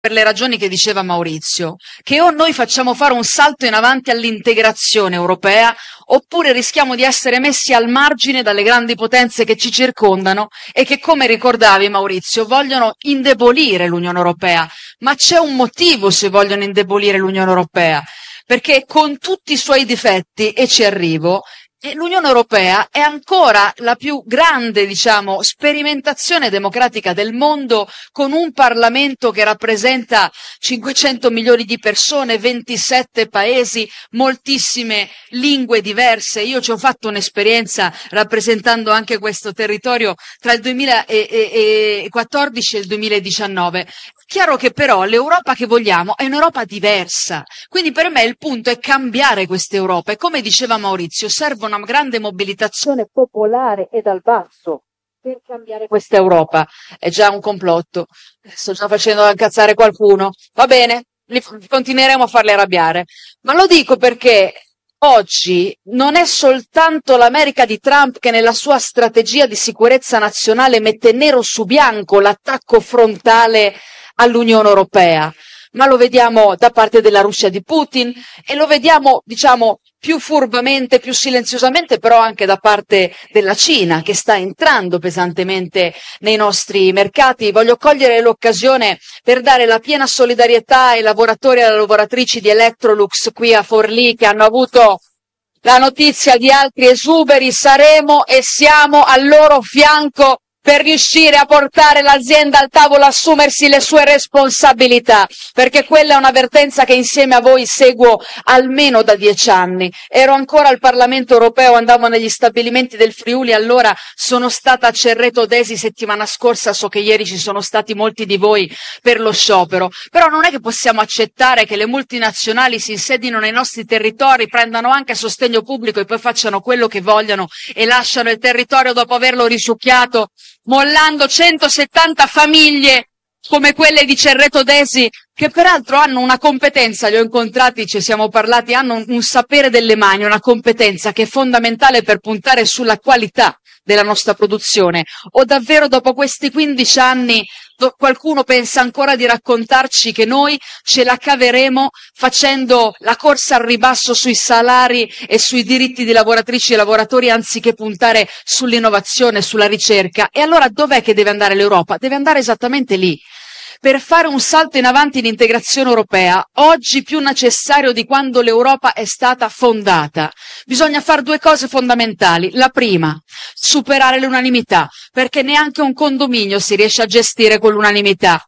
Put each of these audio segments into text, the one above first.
per le ragioni che diceva Maurizio, che o noi facciamo fare un salto in avanti all'integrazione europea, oppure rischiamo di essere messi al margine dalle grandi potenze che ci circondano e che, come ricordavi Maurizio, vogliono indebolire l'Unione Europea. Ma c'è un motivo se vogliono indebolire l'Unione Europea, perché con tutti i suoi difetti, e ci arrivo, l'Unione Europea è ancora la più grande, diciamo, sperimentazione democratica del mondo, con un Parlamento che rappresenta 500 milioni di persone, 27 paesi, moltissime lingue diverse. Io ci ho fatto un'esperienza rappresentando anche questo territorio tra il 2014 e il 2019. Chiaro che però l'Europa che vogliamo è un'Europa diversa, quindi per me il punto è cambiare questa Europa e, come diceva Maurizio, serve una grande mobilitazione popolare e dal basso per cambiare questa Europa. È già un complotto, sto già facendo incazzare qualcuno, va bene, continueremo a farli arrabbiare, ma lo dico perché oggi non è soltanto l'America di Trump che nella sua strategia di sicurezza nazionale mette nero su bianco l'attacco frontale all'Unione Europea, ma lo vediamo da parte della Russia di Putin e lo vediamo, diciamo, più furbamente, più silenziosamente, però anche da parte della Cina, che sta entrando pesantemente nei nostri mercati. Voglio cogliere l'occasione per dare la piena solidarietà ai lavoratori e alle lavoratrici di Electrolux qui a Forlì, che hanno avuto la notizia di altri esuberi. Saremo e siamo al loro fianco per riuscire a portare l'azienda al tavolo, assumersi le sue responsabilità, perché quella è un'avvertenza che insieme a voi seguo almeno da 10 anni. Ero ancora al Parlamento europeo, andavo negli stabilimenti del Friuli, allora sono stata a Cerreto d'Esi settimana scorsa, so che ieri ci sono stati molti di voi per lo sciopero, però non è che possiamo accettare che le multinazionali si insedino nei nostri territori, prendano anche sostegno pubblico e poi facciano quello che vogliono e lasciano il territorio dopo averlo risucchiato, mollando 170 famiglie come quelle di Cerreto d'Esi, che peraltro hanno una competenza, li ho incontrati, ci siamo parlati, hanno un sapere delle mani, una competenza che è fondamentale per puntare sulla qualità della nostra produzione. O davvero dopo questi 15 anni qualcuno pensa ancora di raccontarci che noi ce la caveremo facendo la corsa al ribasso sui salari e sui diritti di lavoratrici e lavoratori anziché puntare sull'innovazione, sulla ricerca? E allora dov'è che deve andare l'Europa? Deve andare esattamente lì. Per fare un salto in avanti in integrazione europea, oggi più necessario di quando l'Europa è stata fondata, bisogna fare 2 cose fondamentali. La prima, superare l'unanimità, perché neanche un condominio si riesce a gestire con l'unanimità.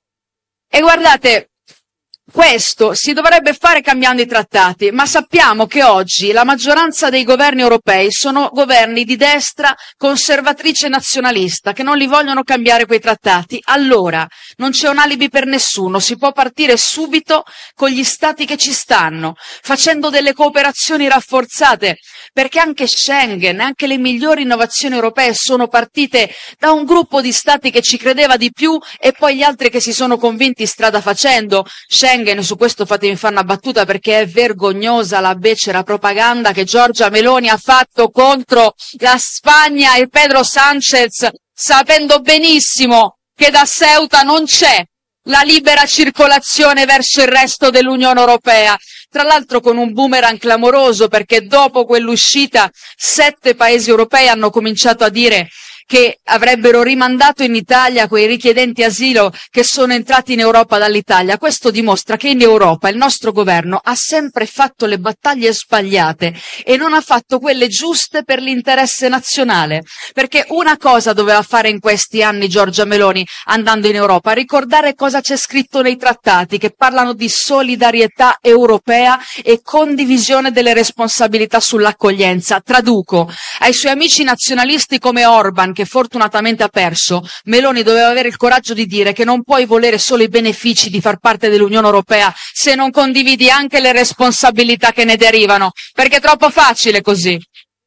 E guardate, questo si dovrebbe fare cambiando i trattati, ma sappiamo che oggi la maggioranza dei governi europei sono governi di destra conservatrice e nazionalista, che non li vogliono cambiare quei trattati. Allora, non c'è un alibi per nessuno, si può partire subito con gli stati che ci stanno, facendo delle cooperazioni rafforzate, perché anche Schengen, anche le migliori innovazioni europee sono partite da un gruppo di stati che ci credeva di più e poi gli altri che si sono convinti strada facendo. Schengen, su questo fatemi fare una battuta perché è vergognosa la becera propaganda che Giorgia Meloni ha fatto contro la Spagna e Pedro Sánchez, sapendo benissimo che da Ceuta non c'è la libera circolazione verso il resto dell'Unione Europea. Tra l'altro con un boomerang clamoroso, perché dopo quell'uscita 7 paesi europei hanno cominciato a dire che avrebbero rimandato in Italia quei richiedenti asilo che sono entrati in Europa dall'Italia. Questo dimostra che in Europa il nostro governo ha sempre fatto le battaglie sbagliate e non ha fatto quelle giuste per l'interesse nazionale. Perché una cosa doveva fare in questi anni Giorgia Meloni andando in Europa, ricordare cosa c'è scritto nei trattati che parlano di solidarietà europea e condivisione delle responsabilità sull'accoglienza. Traduco, ai suoi amici nazionalisti come Orban, che fortunatamente ha perso, Meloni doveva avere il coraggio di dire che non puoi volere solo i benefici di far parte dell'Unione Europea se non condividi anche le responsabilità che ne derivano, perché è troppo facile così.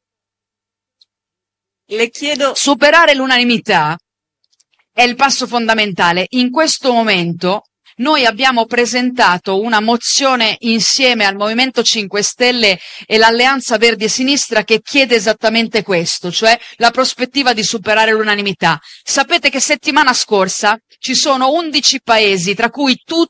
Le chiedo, Superare l'unanimità è il passo fondamentale. In questo momento noi abbiamo presentato una mozione insieme al Movimento 5 Stelle e l'Alleanza Verdi e Sinistra che chiede esattamente questo, cioè la prospettiva di superare l'unanimità. Sapete che settimana scorsa ci sono 11 paesi, tra cui tutti